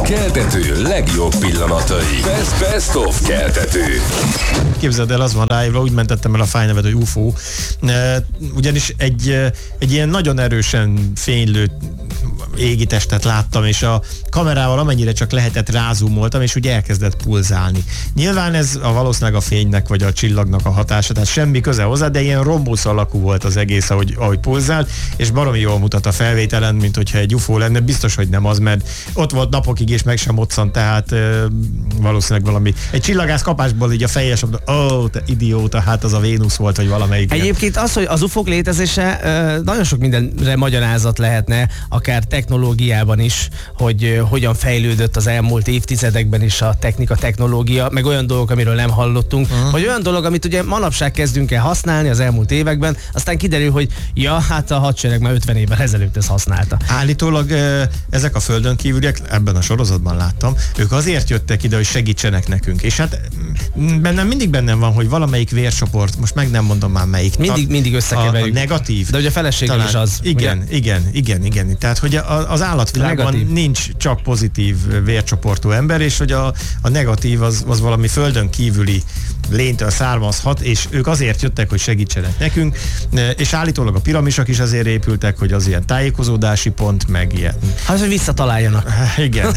keltető legjobb pillanatai. Best of keltető. Képzeld el, az van ráírva, úgy mentettem el a fájnevet, hogy UFO. Ugyanis egy ilyen nagyon erősen fénylő égitestet láttam, és a kamerával amennyire csak lehetett rázumoltam, és úgy elkezdett pulzálni. Nyilván ez valószínűleg a fénynek vagy a csillagnak a hatása, tehát semmi köze hozzá, de ilyen rombusz alakú volt az egész, ahogy pulzált, és baromi jól mutat a felvételen, mint hogyha egy UFO lenne. Biztos, hogy nem az, mert ott volt napokig, és meg sem moccant, tehát valószínűleg valami. Egy csillagász kapásból így a fejes, te idióta, hát az a Vénusz volt, vagy valamelyik. Egyébként az, hogy az UFO-k létezése nagyon sok mindenre magyarázat lehetne, akár technológiában is, hogy hogyan fejlődött az elmúlt évtizedekben is a technológia, meg olyan dolgok, amiről nem hallottunk, vagy olyan dolog, amit ugye manapság kezdünk el használni az elmúlt években, aztán kiderül, hogy hát a hadsereg már 50 évvel ezelőtt ezt használta. Állítólag ezek a földön kívüliek, ebben a sorozatban láttam, ők azért jöttek ide, hogy segítsenek nekünk. És hát mindig bennem van, hogy valamelyik vércsoport, most meg nem mondom már melyik. Mindig összekeverjük. A negatív. De ugye a feleségem is az. Igen. Tehát, hogy az állatvilágban nincs csak pozitív vércsoportú ember, és hogy a negatív az valami földön kívüli lénytől származhat, és ők azért jöttek, hogy segítsenek nekünk, és állítólag a piramisok is azért épültek, hogy az ilyen tájékozódási pont, meg ilyen. Hát, hogy visszataláljanak. Igen.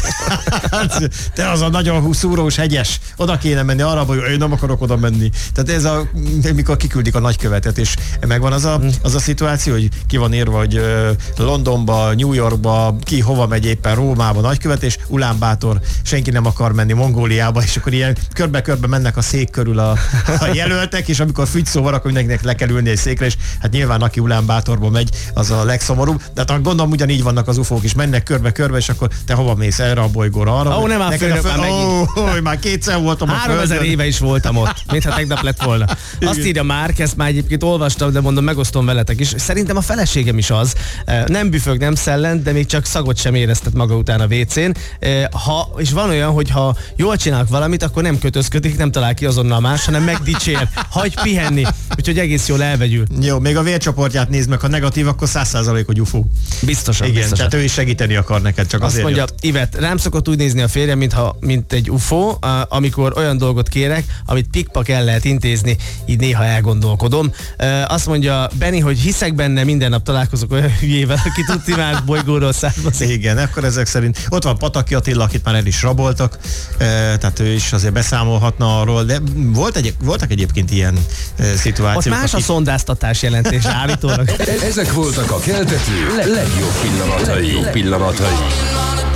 De az a nagyon szúrós, hegyes, oda kéne menni arra, hogy én nem akarok oda menni. Tehát ez mikor kiküldik a nagykövetet, és megvan az a szituáció, hogy ki van írva, hogy Londonba, New Yorkba, ki hova megy éppen, Rómába nagykövet, és Ulánbátor, senki nem akar menni Mongóliába, és akkor ilyen körbe-körbe mennek a szék körül a jelöltek, és amikor fügy szó van, akkor mindenkinek le kell ülni egy székre, és hát nyilván aki Ulánbátorba megy, az a legszomorúbb. De hát gondolom ugyanígy vannak az UFO-k is, mennek körbe-körbe, és akkor te hova mész, erre a bolygóra, arra? Nem áll föl, már kétszer voltam a 3000 éve is voltam ott, mintha tegnap lett volna. Azt írja Márk, ezt már egyébként olvastam, de mondom, megosztom veletek is. Szerintem a feleségem is az. Nem büfög, nem szellent, de még csak szagot sem éreztet maga után a WC-n. És van olyan, hogy ha jól csinálok valamit, akkor nem kötözködik, nem talál ki azonnal más, hanem megdicsér. Hagyj pihenni. Úgyhogy egész jól elvegyül. Jó, még a vércsoportját nézd meg, ha negatív, akkor 100% hogy UFO. Biztosan. Igen, tehát ő is segíteni akar neked, csak azt azért mondja, Ivet, rám szokott úgy nézni a férjem, mint egy UFO, amikor olyan dolgot kérek, amit pikpak el lehet intézni, így néha elgondolkodom. Azt mondja Benni, hogy hiszek benne, minden nap találkozok olyan hülyével, aki tudti más bolygóról származik. Igen, akkor ezek szerint ott van Pataki Attila, akit már el is raboltak, tehát ő is azért beszámolhatna arról, de voltak egyébként ilyen szituációk. Ott más a szondáztatás jelentés állítólag. Ezek voltak a keltető legjobb pillanatai.